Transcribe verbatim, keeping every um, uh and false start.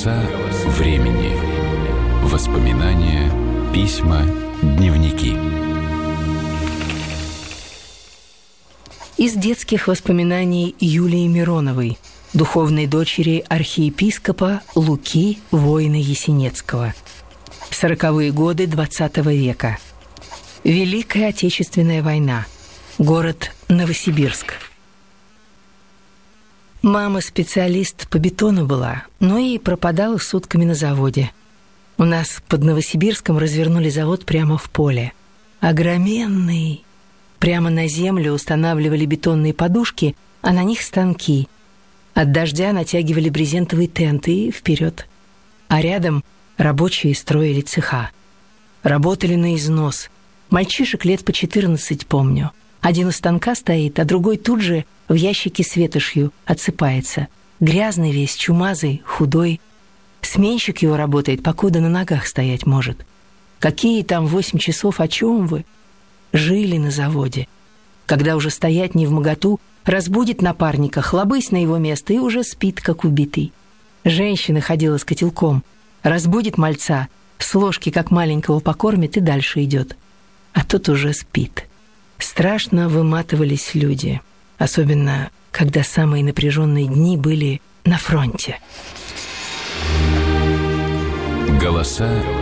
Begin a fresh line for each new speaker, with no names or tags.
Голоса времени. Воспоминания, письма, дневники.
Из детских воспоминаний Юлии Мироновой, духовной дочери архиепископа Луки Воина-Ясенецкого. Сороковые годы двадцатого века. Великая Отечественная война. Город Новосибирск. Мама специалист по бетону была, но и пропадала сутками на заводе. У нас под Новосибирском развернули завод прямо в поле. Огроменный. Прямо на землю устанавливали бетонные подушки, а на них станки. От дождя натягивали брезентовые тенты и вперед. А рядом рабочие строили цеха. Работали на износ. Мальчишек лет по четырнадцать помню. Один у станка стоит, а другой тут же в ящике с ветошью отсыпается. Грязный весь, чумазый, худой. Сменщик его работает, покуда на ногах стоять может. Какие там восемь часов, о чем вы? Жили на заводе. Когда уже стоять невмоготу, разбудит напарника, хлобысь на его место и уже спит, как убитый. Женщина ходила с котелком, разбудит мальца, с ложки как маленького покормит и дальше идет. А тот уже спит. Страшно выматывались люди, особенно когда самые напряженные дни были на фронте.
Голоса